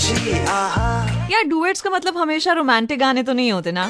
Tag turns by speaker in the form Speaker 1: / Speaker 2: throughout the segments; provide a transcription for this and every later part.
Speaker 1: यार डुएट्स का मतलब हमेशा रोमांटिक गाने तो नहीं होते ना।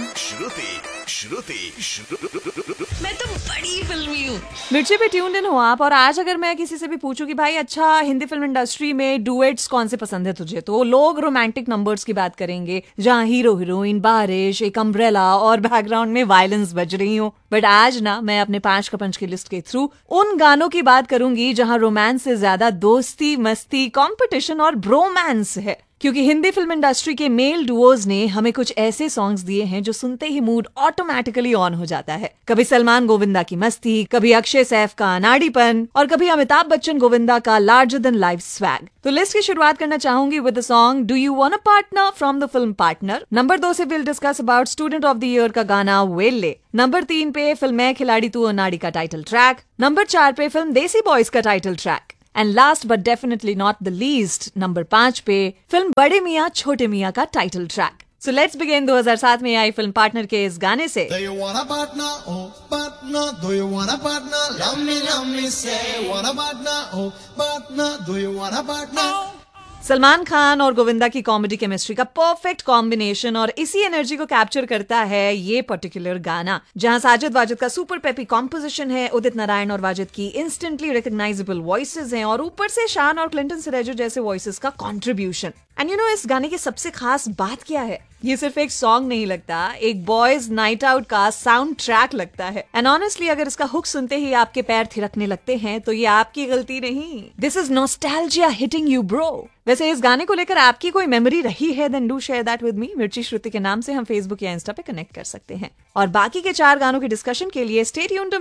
Speaker 2: मैं तो बड़ी फिल्मी हूँ।
Speaker 1: मिर्ची पे ट्यून्ड इन हो आप। और आज अगर मैं किसी से भी पूछूं कि भाई अच्छा हिंदी फिल्म इंडस्ट्री में डुएट्स कौन से पसंद है तुझे, तो लोग रोमांटिक नंबर्स की बात करेंगे जहाँ हीरो हीरोइन, बारिश, एक अम्ब्रेला और बैकग्राउंड में वायलेंस बज रही हो। बट आज ना मैं अपने 5 का पंच की लिस्ट के थ्रू उन गानों की बात करूंगी जहाँ रोमांस से ज्यादा दोस्ती, मस्ती, कॉम्पिटिशन और ब्रोमांस है। क्योंकि हिंदी फिल्म इंडस्ट्री के मेल डुओज ने हमें कुछ ऐसे सॉन्ग्स दिए हैं जो सुनते ही मूड ऑटोमेटिकली ऑन हो जाता है। कभी सलमान गोविंदा की मस्ती, कभी अक्षय सैफ का अनाड़ीपन और कभी अमिताभ बच्चन गोविंदा का लार्जर देन लाइफ स्वैग। तो लिस्ट की शुरुआत करना चाहूंगी with the song do you want a partner from the film partner. Number 2 से will discuss about student of the year का गाना वेल्ले। नंबर 3 पे फिल्म है खिलाड़ी तू अनाड़ी का टाइटल ट्रैक। नंबर 4 पे फिल्म देसी बॉयज का title track. And last but definitely not the least, number 5 पे फिल्म बड़े मियाँ छोटे मियाँ का title track. So let's begin 2007 में आई फिल्म पार्टनर के इस गाने से।
Speaker 3: Do you want a partner? Oh, partner. Do you want a partner? Love me, say. Want a partner? Oh, partner. Do you want a partner?
Speaker 1: Salman Khan और गोविंदा की comedy chemistry का perfect combination और इसी energy को कैप्चर करता है ये particular गाना, जहां साजिद वाजिद का सुपर पेपी कॉम्पोजिशन है, उदित नारायण और वाजिद की इंस्टेंटली रिकॉग्नाइजेबल वॉइसेस हैं और ऊपर से शान और क्लिंटन सिरेजो जैसे वॉइसेस का कंट्रीब्यूशन। एंड यू नो इस गाने की सबसे खास बात क्या है? ये सिर्फ एक सॉन्ग नहीं लगता, एक बॉयज नाइट आउट का साउंड ट्रैक लगता है। एंड ऑनेस्टली अगर इसका हुक सुनते ही आपके पैर थिरकने लगते हैं तो ये आपकी गलती नहीं, this is nostalgia hitting you bro. वैसे इस गाने को लेकर आपकी कोई मेमोरी रही है then do share that with me. मिर्ची श्रुति के नाम से हम फेसबुक या इंस्टा पे कनेक्ट कर सकते हैं। और बाकी के 4 गानों के डिस्कशन के लिए स्टे ट्यून्ड